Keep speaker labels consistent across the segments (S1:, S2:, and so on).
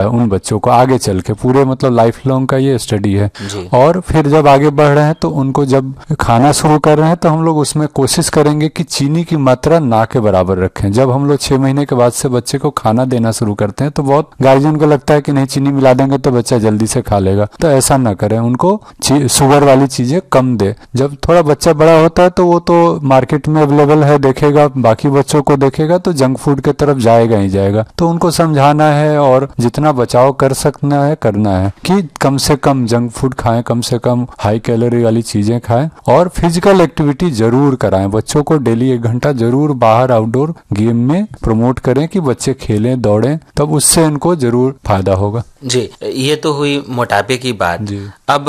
S1: उन बच्चों को आगे चल के, पूरे मतलब लाइफ लॉन्ग का ये स्टडी है।
S2: जी।
S1: और फिर जब आगे बढ़ रहे हैं तो उनको जब खाना शुरू कर रहे हैं तो हम लोग उसमें कोशिश करेंगे कि चीनी की मात्रा ना के बराबर रखें। जब हम लोग 6 महीने के बाद से बच्चे को खाना देना शुरू करते हैं तो बहुत गार्जियन को लगता है कि नहीं, चीनी मिला देंगे तो बच्चा जल्दी से खा लेगा, तो ऐसा ना करें, उनको शुगर वाली चीजें कम दे। जब थोड़ा बच्चा बड़ा होता है तो वो तो मार्केट में अवेलेबल है, देखेगा, बाकी बच्चों को देखेगा तो जंक फूड की तरफ जाएगा ही जाएगा। तो उनको समझाना है और जितना बचाव कर सकना है करना है कि कम से कम जंक फूड खाएं, कम से कम हाई कैलोरी वाली चीजें खाएं और फिजिकल एक्टिविटी जरूर कराएं। बच्चों को डेली 1 घंटा जरूर बाहर आउटडोर गेम में प्रमोट करें कि बच्चे खेलें, दौड़ें, तब उससे इनको जरूर फायदा होगा।
S2: जी, ये तो हुई मोटापे की बात। अब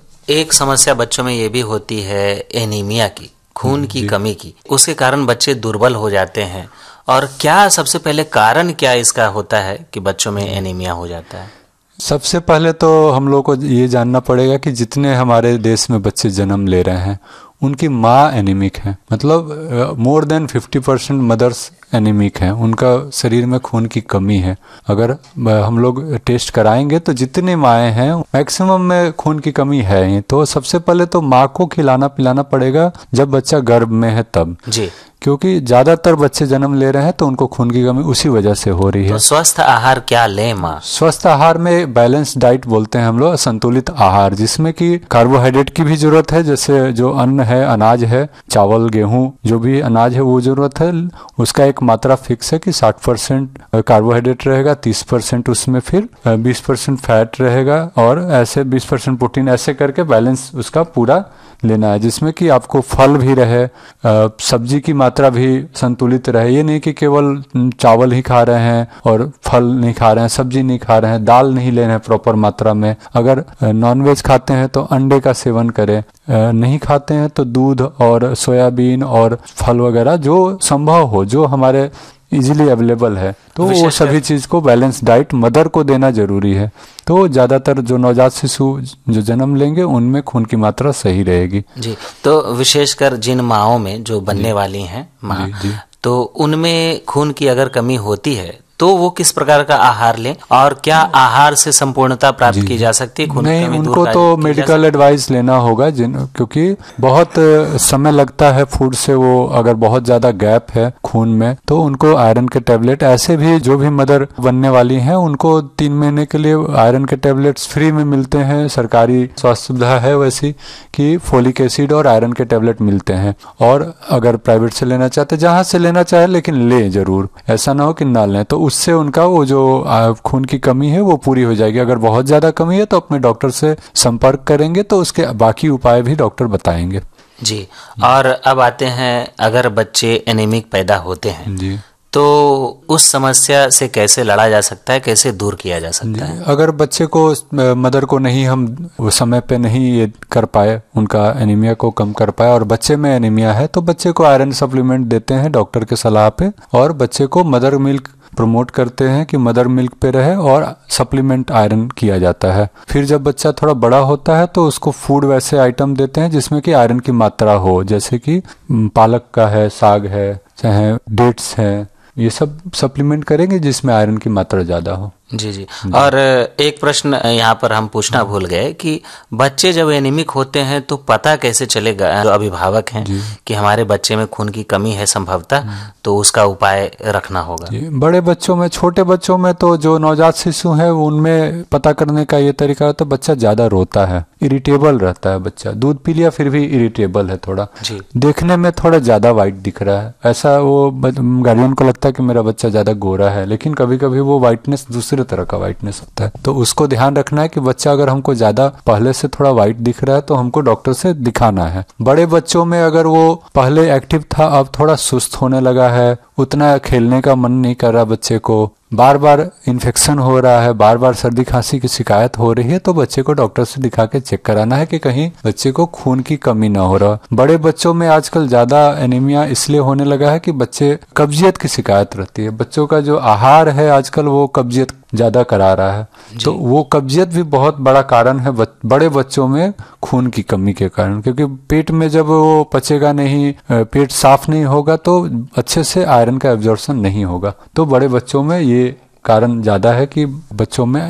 S2: एक समस्या बच्चों में ये भी होती है एनीमिया की, खून की कमी की। उसके कारण बच्चे दुर्बल हो जाते हैं। और क्या सबसे पहले कारण क्या इसका होता है कि बच्चों में एनीमिया हो जाता है?
S1: सबसे पहले तो हम लोग को ये जानना पड़ेगा कि जितने हमारे देश में बच्चे जन्म ले रहे हैं उनकी माँ एनीमिक है, मतलब मोर देन 50% मदर्स एनीमिक हैं, उनका शरीर में खून की कमी है। अगर हम लोग टेस्ट कराएंगे तो जितनी माएँ हैं मैक्सिमम में खून की कमी है ही। तो सबसे पहले तो माँ को खिलाना पिलाना पड़ेगा जब बच्चा गर्भ में है तब
S2: जी,
S1: क्योंकि ज्यादातर बच्चे जन्म ले रहे हैं तो उनको खून की कमी उसी वजह से हो रही है।
S2: तो स्वस्थ आहार क्या लें माँ?
S1: स्वस्थ आहार में बैलेंस डाइट बोलते हैं हम लोग, संतुलित आहार, जिसमें कि कार्बोहाइड्रेट की भी जरूरत है, जैसे जो अन्न है, अनाज है, चावल, गेहूं, जो भी अनाज है वो जरूरत है, उसका एक मात्रा फिक्स है कि 60% कार्बोहाइड्रेट रहेगा, 30% उसमें फिर 20% फैट रहेगा और ऐसे 20% प्रोटीन, ऐसे करके बैलेंस उसका पूरा लेना है, जिसमें कि आपको फल भी रहे, सब्जी की मात्रा भी संतुलित रहे। ये नहीं कि केवल चावल ही खा रहे हैं और फल नहीं खा रहे हैं, सब्जी नहीं खा रहे हैं, दाल नहीं ले रहे हैं प्रॉपर मात्रा में। अगर नॉनवेज खाते हैं तो अंडे का सेवन करें, नहीं खाते हैं तो दूध और सोयाबीन और फल वगैरह जो संभव हो, जो हमारे इजीली अवेलेबल है, तो वो सभी चीज को बैलेंस डाइट मदर को देना जरूरी है। तो ज्यादातर जो नवजात शिशु जो जन्म लेंगे उनमें खून की मात्रा सही रहेगी।
S2: जी, तो विशेषकर जिन माओं में जो बनने वाली हैं माँ, तो उनमें खून की अगर कमी होती है तो वो किस प्रकार का आहार लें और क्या आहार से संपूर्णता प्राप्त की जा सकती है? खून
S1: नहीं,
S2: की कमी
S1: उनको तो मेडिकल एडवाइस लेना होगा, क्योंकि बहुत समय लगता है फूड से, वो अगर बहुत ज्यादा गैप है खून में तो उनको आयरन के टैबलेट, ऐसे भी जो भी मदर बनने वाली हैं उनको 3 महीने के लिए आयरन के टैबलेट्स फ्री में मिलते हैं। सरकारी स्वास्थ्य सुविधा है वैसी कि फोलिक एसिड और आयरन के टैबलेट मिलते हैं। और अगर प्राइवेट से लेना चाहते, जहां से लेना चाहे, लेकिन ले जरूर, ऐसा ना हो कि ना लें, तो उससे उनका वो जो खून की कमी है वो पूरी हो जाएगी। अगर बहुत ज्यादा कमी है तो अपने डॉक्टर से संपर्क करेंगे तो उसके बाकी उपाय भी डॉक्टर बताएंगे।
S2: जी, और अब आते हैं, अगर बच्चे एनीमिक पैदा होते हैं
S1: जी,
S2: तो उस समस्या से कैसे लड़ा जा सकता है, कैसे दूर किया जा सकता है?
S1: अगर बच्चे को, मदर को नहीं हम वो समय पे नहीं ये कर पाए, उनका एनीमिया को कम कर पाए और बच्चे में एनीमिया है, तो बच्चे को आयरन सप्लीमेंट देते हैं डॉक्टर के सलाह पे, और बच्चे को मदर मिल्क प्रमोट करते हैं कि मदर मिल्क पे रहे और सप्लीमेंट आयरन किया जाता है। फिर जब बच्चा थोड़ा बड़ा होता है तो उसको फूड वैसे आइटम देते हैं जिसमें कि आयरन की मात्रा हो, जैसे कि पालक का है, साग है, चाहे डेट्स है, ये सब सप्लीमेंट करेंगे जिसमें आयरन की मात्रा ज्यादा हो।
S2: जी जी। और एक प्रश्न यहाँ पर हम पूछना भूल गए कि बच्चे जब एनीमिक होते हैं तो पता कैसे चलेगा, जो अभिभावक हैं, कि हमारे बच्चे में खून की कमी है संभवतः, तो उसका उपाय रखना होगा?
S1: बड़े बच्चों में, छोटे बच्चों में तो जो नवजात शिशु है उनमें पता करने का ये तरीका होता है, बच्चा ज्यादा रोता है, इरिटेबल रहता है, बच्चा दूध पी लिया फिर भी इरिटेबल है, थोड़ा देखने में थोड़ा ज्यादा वाइट दिख रहा है, ऐसा वो गार्जियन को लगता है कि मेरा बच्चा ज्यादा गोरा है, लेकिन कभी कभी वो वाइटनेस दूसरे तरह का वाइटनेस होता है। तो उसको ध्यान रखना है कि बच्चा अगर हमको ज्यादा पहले से थोड़ा वाइट दिख रहा है तो हमको डॉक्टर से दिखाना है। बड़े बच्चों में अगर वो पहले एक्टिव था अब थोड़ा सुस्त होने लगा है, उतना खेलने का मन नहीं कर रहा बच्चे को, बार बार इन्फेक्शन हो रहा है, बार बार सर्दी खांसी की शिकायत हो रही है, तो बच्चे को डॉक्टर से दिखा के चेक कराना है कि कहीं बच्चे को खून की कमी ना हो रहा। बड़े बच्चों में आजकल ज्यादा एनीमिया इसलिए होने लगा है कि बच्चे कब्जियत की शिकायत रहती है, बच्चों का जो आहार है आजकल वो कब्जियत ज्यादा करा रहा है, तो वो कब्जियत भी बहुत बड़ा कारण है बड़े बच्चों में खून की कमी के कारण, क्योंकि पेट में जब वो पचेगा नहीं, पेट साफ नहीं होगा तो अच्छे से आयरन का एब्जॉर्प्शन नहीं होगा, तो बड़े बच्चों में ये कारण ज्यादा है कि बच्चों में